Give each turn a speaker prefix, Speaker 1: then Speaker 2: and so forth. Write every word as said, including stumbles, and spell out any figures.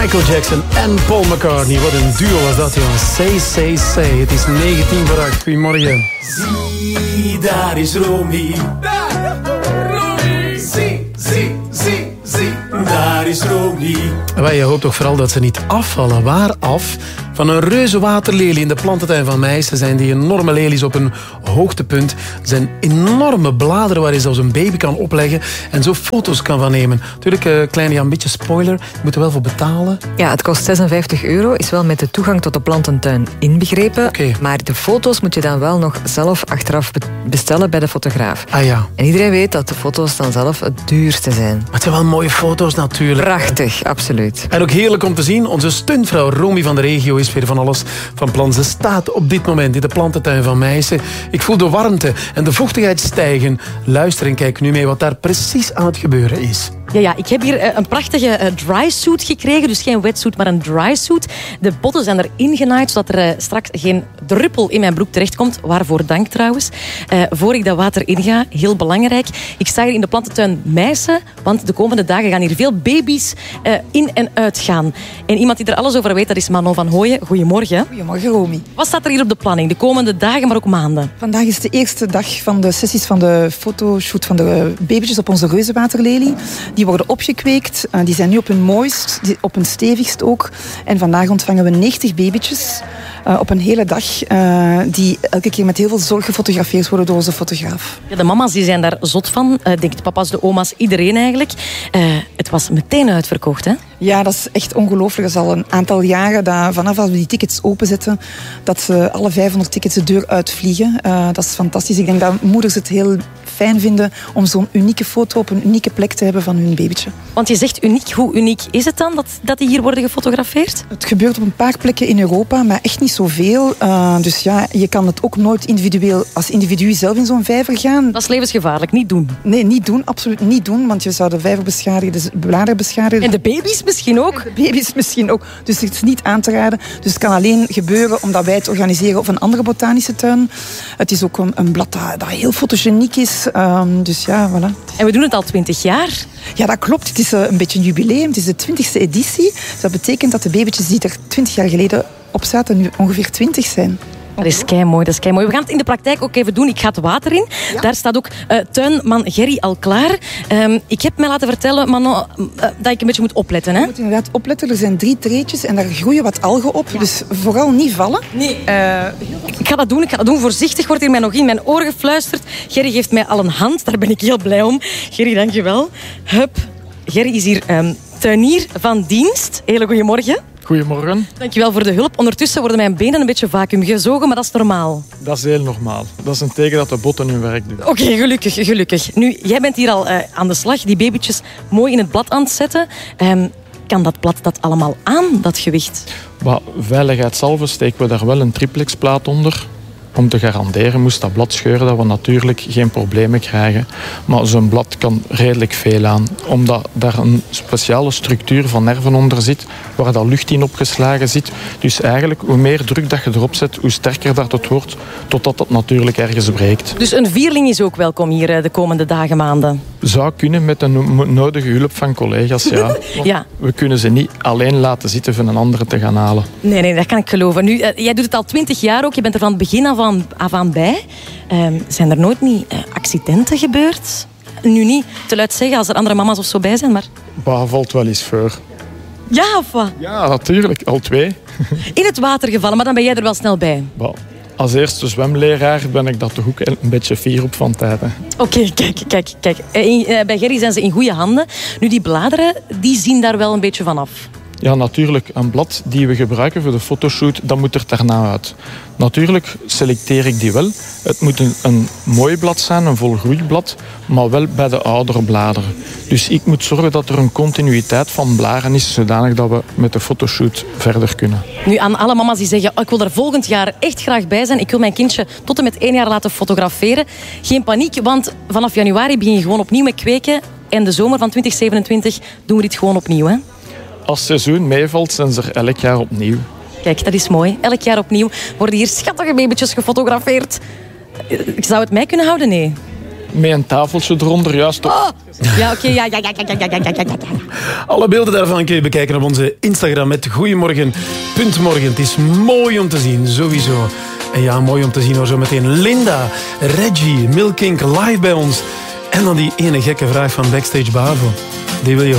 Speaker 1: Michael Jackson en Paul McCartney. Wat een duo was dat, jongens. Say, say, say. Het is negentien voor acht. Goedemorgen.
Speaker 2: Zie, daar is Romy. Daar, Romy. Zie, zie, zie, zie. Daar is Romy.
Speaker 1: Maar je hoopt toch vooral dat ze niet afvallen. Waar af? Van een reuze waterlelie in de plantentuin van Meissen zijn die enorme lelies op een hoogtepunt. Er zijn enorme bladeren waar je zelfs een baby kan opleggen en zo foto's kan van nemen. Natuurlijk, uh, kleine Jan, een beetje spoiler. Je moet er wel voor betalen.
Speaker 3: Ja, het kost zesenvijftig euro. Is wel met de toegang tot de plantentuin inbegrepen.
Speaker 1: Okay.
Speaker 3: Maar de foto's moet je dan wel nog zelf achteraf bestellen bij de fotograaf.
Speaker 1: Ah ja.
Speaker 3: En iedereen weet dat de foto's dan zelf het duurste zijn.
Speaker 1: Maar het zijn wel mooie foto's natuurlijk.
Speaker 3: Prachtig, absoluut.
Speaker 1: En ook heerlijk om te zien. Onze stuntvrouw Romy van de regio is weer van alles van plan. Ze staat op dit moment in de plantentuin van Meissen. Ik voel de warmte en de vochtigheid stijgen. Luister en kijk nu mee wat daar precies aan het gebeuren is.
Speaker 4: Ja, ja, ik heb hier een prachtige dry suit gekregen. Dus geen wetsuit, maar een dry suit. De botten zijn erin genaaid, zodat er straks geen druppel in mijn broek terechtkomt. Waarvoor dank trouwens. Uh, voor ik dat water inga, heel belangrijk. Ik sta hier in de plantentuin Meissen, want de komende dagen gaan hier veel baby's uh, in en uit gaan. En iemand die er alles over weet, dat is Manon van Hooyen. Goedemorgen.
Speaker 5: Goedemorgen, Romy.
Speaker 4: Wat staat er hier op de planning? De komende dagen, maar ook maanden?
Speaker 5: Vandaag is de eerste dag van de sessies van de fotoshoot van de babytjes op onze reuzenwaterlelie. Die worden opgekweekt. Die zijn nu op hun mooist, op hun stevigst ook. En vandaag ontvangen we negentig babytjes uh, op een hele dag. Uh, die elke keer met heel veel zorg gefotografeerd worden door onze fotograaf.
Speaker 4: Ja, de mama's die zijn daar zot van. Uh, denk de papa's, de oma's, iedereen eigenlijk. Uh, het was meteen uitverkocht, hè?
Speaker 5: Ja, dat is echt ongelooflijk. Dat is al een aantal jaren dat vanaf als we die tickets openzetten, dat ze alle vijfhonderd tickets de deur uitvliegen. Uh, dat is fantastisch. Ik denk dat moeders het heel fijn vinden om zo'n unieke foto op een unieke plek te hebben van hun babytje.
Speaker 4: Want je zegt uniek. Hoe uniek is het dan dat, dat die hier worden gefotografeerd?
Speaker 5: Het gebeurt op een paar plekken in Europa, maar echt niet zoveel. Uh, dus ja, je kan het ook nooit individueel als individu zelf in zo'n vijver gaan.
Speaker 4: Dat is levensgevaarlijk. Niet doen.
Speaker 5: Nee, niet doen. Absoluut niet doen. Want je zou de vijver beschadigen, de bladeren beschadigen.
Speaker 4: En de baby's misschien ook?
Speaker 5: En de baby's misschien ook. Dus het is niet aan te raden. Dus het kan alleen gebeuren omdat wij het organiseren op een andere botanische tuin. Het is ook een, een blad dat, dat heel fotogeniek is. Um, dus ja, voilà.
Speaker 4: En we doen het al twintig jaar?
Speaker 5: Ja, dat klopt. Het is een beetje een jubileum. Het is de twintigste editie. Dus dat betekent dat de babytjes die er twintig jaar geleden op zaten nu ongeveer twintig zijn.
Speaker 4: Dat is keimooi, dat is keimooi. We gaan het in de praktijk ook even doen. Ik ga het water in. Ja. Daar staat ook uh, tuinman Gerry al klaar. Um, ik heb mij laten vertellen, Manon, uh, dat ik een beetje moet opletten. Hè?
Speaker 5: Je moet inderdaad opletten. Er zijn drie treetjes en daar groeien wat algen op. Ja. Dus vooral niet vallen.
Speaker 4: Nee. Uh, ik ga dat doen, ik ga dat doen. Voorzichtig wordt hier mij nog in mijn oor gefluisterd. Gerry geeft mij al een hand. Daar ben ik heel blij om. Gerry, dank je wel. Hup. Gerry is hier um, tuinier van dienst. Hele goedemorgen.
Speaker 6: Goedemorgen.
Speaker 4: Dankjewel voor de hulp. Ondertussen worden mijn benen een beetje vacuüm gezogen, maar dat is normaal.
Speaker 6: Dat is heel normaal. Dat is een teken dat de botten hun werk doen.
Speaker 4: Oké, okay, gelukkig, gelukkig. Nu, jij bent hier al uh, aan de slag, die babytjes mooi in het blad aan het zetten. Um, kan dat blad dat allemaal aan, dat gewicht?
Speaker 6: Maar veiligheidshalve steken we daar wel een triplexplaat onder. Om te garanderen, moest dat blad scheuren, dat we natuurlijk geen problemen krijgen. Maar zo'n blad kan redelijk veel aan. Omdat daar een speciale structuur van nerven onder zit, waar dat lucht in opgeslagen zit. Dus eigenlijk, hoe meer druk dat je erop zet, hoe sterker dat het wordt, totdat het natuurlijk ergens breekt.
Speaker 4: Dus een vierling is ook welkom hier de komende dagen, maanden?
Speaker 6: Zou kunnen met de nodige hulp van collega's, ja.
Speaker 4: Ja.
Speaker 6: We kunnen ze niet alleen laten zitten voor een andere te gaan halen.
Speaker 4: Nee, nee, dat kan ik geloven. Nu, uh, jij doet het al twintig jaar ook, je bent er van het begin af aan, af aan bij. Uh, zijn er nooit niet uh, accidenten gebeurd? Nu niet te luid zeggen als er andere mama's of zo bij zijn, maar...
Speaker 6: Bah, valt wel eens voor.
Speaker 4: Ja, of wat?
Speaker 6: Ja, natuurlijk. Al twee.
Speaker 4: In het water gevallen, maar dan ben jij er wel snel bij.
Speaker 6: Bah. Als eerste zwemleraar ben ik dat toch ook een beetje fier op van tijd. Oké,
Speaker 4: okay, kijk, kijk, kijk. In, uh, bij Gerry zijn ze in goede handen. Nu, die bladeren, die zien daar wel een beetje van af.
Speaker 6: Ja, natuurlijk. Een blad die we gebruiken voor de fotoshoot, dat moet er daarna uit. Natuurlijk selecteer ik die wel. Het moet een, een mooi blad zijn, een volgroeid blad, maar wel bij de oudere bladeren. Dus ik moet zorgen dat er een continuïteit van blaren is, zodanig dat we met de fotoshoot verder kunnen.
Speaker 4: Nu, aan alle mama's die zeggen, oh, ik wil er volgend jaar echt graag bij zijn. Ik wil mijn kindje tot en met één jaar laten fotograferen. Geen paniek, want vanaf januari begin je gewoon opnieuw met kweken. En de zomer van twintig zevenentwintig doen we dit gewoon opnieuw, hè?
Speaker 6: Als het seizoen meevalt, zijn ze er elk jaar opnieuw.
Speaker 4: Kijk, dat is mooi. Elk jaar opnieuw worden hier schattige babytjes gefotografeerd. Ik zou het mij kunnen houden? Nee.
Speaker 6: met een tafeltje eronder, juist op...
Speaker 4: Oh. Ja, oké, okay, ja, ja, ja, ja, ja, ja, ja, ja, ja.
Speaker 1: Alle beelden daarvan kun je bekijken op onze Instagram met Goeiemorgen. Morgen. Het is mooi om te zien, sowieso. En ja, mooi om te zien hoor, zo meteen Linda, Reggie, Milkink live bij ons. En dan die ene gekke vraag van Backstage Bavo. Die wil je